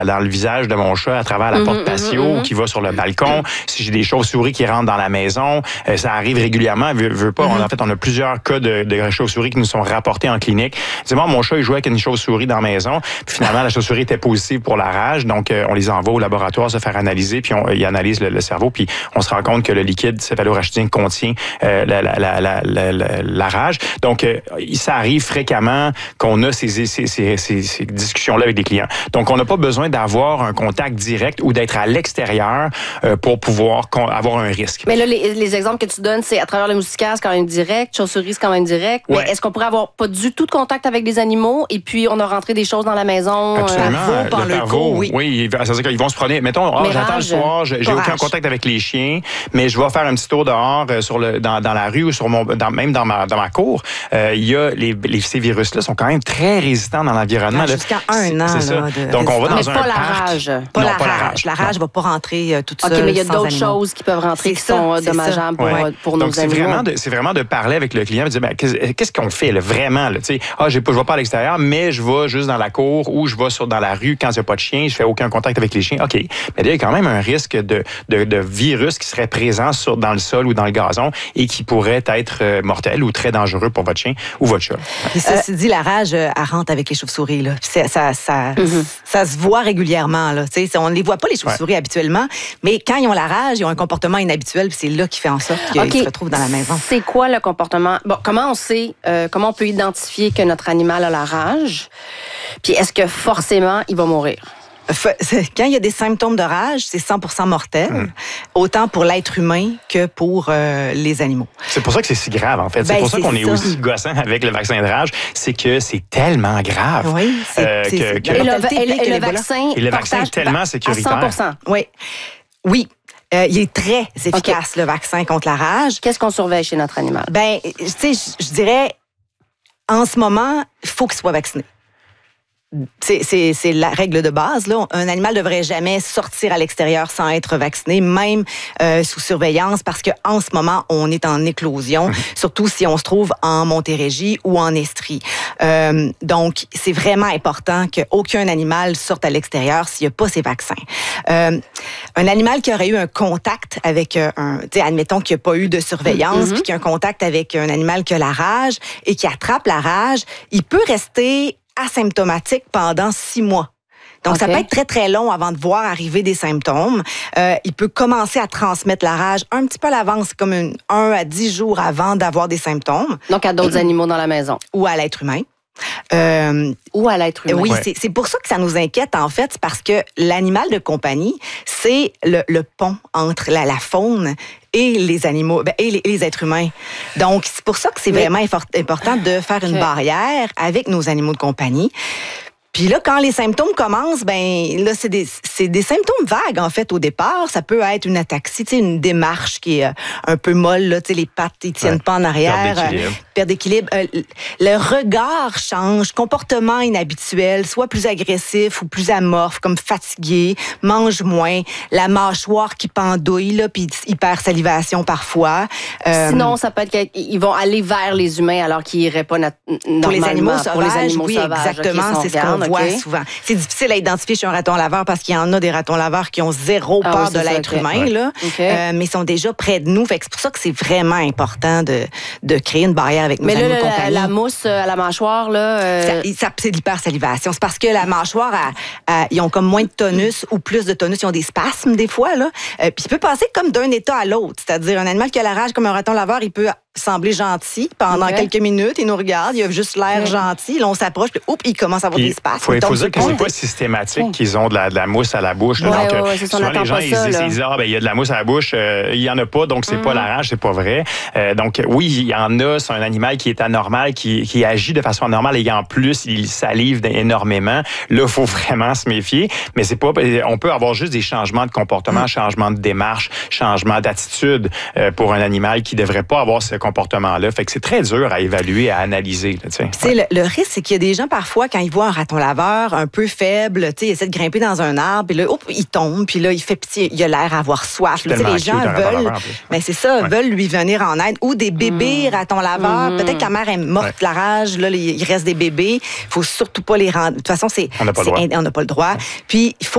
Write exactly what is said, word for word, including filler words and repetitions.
dans le visage de mon chat à travers la Mm-hmm, porte patio mm-hmm. qui va sur le balcon. Si j'ai des chauves-souris qui rentrent dans la maison, euh, ça arrive régulièrement. Veux, veux pas, Mm-hmm. on, en fait, on a plusieurs cas de, de chauves-souris qui nous sont rapportés en clinique. C'est moi, mon chat, il jouait avec une chauve-souris dans la maison. Puis finalement, la chauve-souris était positive pour la rage. Donc, euh, on les envoie au laboratoire se faire analyser. Puis on, ils analysent le, le cerveau. Puis on se rend compte que le liquide céphalorachidien contient euh, la, la, la, la, la, la, la rage. Donc, euh, ça arrive fréquemment qu'on a ces, ces, ces, ces, ces discussions-là avec des clients. Donc, on n'a pas besoin d'avoir un contact direct ou d'être à l'extérieur euh, pour pouvoir avoir un risque. Mais là, les, les exemples que tu donnes, c'est à travers le moustiquaire, c'est quand même direct, chauve-souris, c'est quand même direct. Ouais. Mais est-ce qu'on pourrait avoir pas du tout de contact avec des animaux et puis on a rentré des choses dans la maison? Absolument. Euh, Par le parvo, oui. Oui, c'est-à-dire qu'ils vont se promener. Mettons, oh, j'attends le soir, j'ai aucun rage. contact avec les chiens, mais je vais faire un petit tour dehors euh, sur le, dans, dans la rue ou sur mon, dans, même dans ma, dans ma cour. Euh, il y a les, les, ces virus-là sont quand même très résistants dans l'environnement. Jusqu'à un an. C'est ça. Là, de Donc, on va dans mais un pas la parc. rage. Pas, non, la, pas rage. la rage. La rage ne va pas rentrer euh, toute seule. OK, mais il y a sans d'autres animaux. choses qui peuvent rentrer qui ça, sont dommageables pour, ouais. pour Donc, nos c'est animaux. Vraiment de, c'est vraiment de parler avec le client et de dire, ben, qu'est-ce qu'on fait là, vraiment? Là, ah, j'ai pas, je vais pas à l'extérieur, mais je vais juste dans la cour ou je vais sur, dans la rue quand il n'y a pas de chien, je fais aucun contact avec les chiens. OK. Mais il y a quand même un risque de, de, de virus qui serait présent sur, dans le sol ou dans le gazon et qui pourrait être euh, mortel ou très dangereux pour votre chien ou votre chat. Et ceci euh, dit, la rage, elle rentre avec les chauves-souris. Là. Ça, ça, ça, mm-hmm. ça se voit régulièrement. Là. On ne les voit pas, les chauves-souris, ouais. habituellement, mais quand ils ont la rage, ils ont un comportement inhabituel, puis c'est là qui fait en sorte qu'ils okay. se retrouvent dans la maison. C'est quoi le comportement? Bon, comment on sait, euh, comment on peut identifier que notre animal a la rage? Puis est-ce que forcément, il va mourir? Quand il y a des symptômes de rage, c'est cent pour cent mortel, mmh. autant pour l'être humain que pour euh, les animaux. C'est pour ça que c'est si grave, en fait. Ben, c'est pour ça c'est qu'on est ça. aussi gossant avec le vaccin de rage. C'est que c'est tellement grave. Oui, c'est, euh, c'est, que, c'est, que... Et, le, et, le, et le vaccin, et le vaccin est tellement sécuritaire. À cent pour cent. Oui. Oui. Euh, il est très efficace, okay. le vaccin contre la rage. Qu'est-ce qu'on surveille chez notre animal? Ben, tu sais, je, je dirais, en ce moment, il faut qu'il soit vacciné. C'est, c'est, c'est la règle de base. Là. Un animal ne devrait jamais sortir à l'extérieur sans être vacciné, même euh, sous surveillance, parce qu'en ce moment, on est en éclosion, mmh. surtout si on se trouve en Montérégie ou en Estrie. Euh, donc, c'est vraiment important qu'aucun animal sorte à l'extérieur s'il n'y a pas ses vaccins. Euh, un animal qui aurait eu un contact avec un... Tu sais, admettons qu'il n'y a pas eu de surveillance, mmh. puis qu'il y a un contact avec un animal qui a la rage et qui attrape la rage, il peut rester asymptomatique pendant six mois. Donc, okay. ça peut être très, très long avant de voir arriver des symptômes. Euh, il peut commencer à transmettre la rage un petit peu à l'avance, comme une, un à dix jours avant d'avoir des symptômes. Donc, à d'autres animaux dans la maison. Ou à l'être humain. Euh, Ou à l'être humain. Oui, ouais. c'est, c'est pour ça que ça nous inquiète, en fait, c'est parce que l'animal de compagnie, c'est le, le pont entre la, la faune et les animaux, ben, et, les, et les êtres humains. Donc, c'est pour ça que c'est Mais... vraiment important de faire une okay. barrière avec nos animaux de compagnie. Puis là, quand les symptômes commencent, ben là, c'est des, c'est des symptômes vagues, en fait, au départ. Ça peut être une ataxie, tu sais, une démarche qui est un peu molle, là, tu sais, les pattes, ils tiennent ouais. pas en arrière. Perte d'équilibre. Euh, perte d'équilibre. Euh, le regard change, comportement inhabituel, soit plus agressif ou plus amorphe, comme fatigué, mange moins, la mâchoire qui pendouille, là, puis hypersalivation parfois. Euh, Sinon, ça peut être qu'ils vont aller vers les humains alors qu'ils iraient pas nat- normalement. Pour les animaux sauvages, pour les animaux oui, sauvages, exactement, okay, c'est ce qu'on voit okay. souvent. C'est difficile à identifier chez un raton laveur parce qu'il y en a des ratons laveurs qui ont zéro ah, peur oui, de ça, l'être okay. humain, ouais. là, okay. euh, mais sont déjà près de nous. Fait que c'est pour ça que c'est vraiment important de, de créer une barrière avec nos mais animaux là, de compagnie. La, la mousse à la mâchoire, là... Euh... Ça, ça, c'est de l'hypersalivation. C'est parce que la mâchoire, a, a, ils ont comme moins de tonus ou plus de tonus. Ils ont des spasmes, des fois, là. Euh, puis il peut passer comme d'un état à l'autre. C'est-à-dire, un animal qui a la rage comme un raton laveur, il peut sembler gentil pendant okay. quelques minutes. Il nous regarde, il a juste l'air okay. gentil. Là, on s'approche, puis oups, il commence à avoir puis, des spasmes. Il faut dire que c'est pas systématique oh. qu'ils ont de la, de la mousse à la bouche. Là, ouais, donc, ouais, ouais, c'est souvent, les gens, ça, ils, ils, ils disent, ah, ben, il y a de la mousse à la bouche. Euh, il y en a pas, donc c'est mm-hmm. pas la rage, c'est pas vrai. Euh, donc, oui, il y en a. C'est un animal qui est anormal, qui, qui agit de façon anormale et en plus, il salive énormément. Là, il faut vraiment se méfier. Mais c'est pas, on peut avoir juste des changements de comportement, mm. changements de démarche, changements d'attitude euh, pour un animal qui devrait pas avoir ce comportement-là. Fait que c'est très dur à évaluer, à analyser. Là, ouais. le, le risque, c'est qu'il y a des gens, parfois, quand ils voient un raton laveur un peu faible, ils essaient de grimper dans un arbre, puis là, hop, il tombe, puis là, il fait pitié, il a l'air à avoir soif. Là, les gens veulent, mais c'est ça, ouais. veulent lui venir en aide. Ou des bébés mmh. ratons laveurs. Mmh. Peut-être que la mère est morte ouais. de la rage, là, il reste des bébés. Il faut surtout pas les rendre. De toute façon, c'est, on n'a pas, on n'a pas le droit. Puis, il faut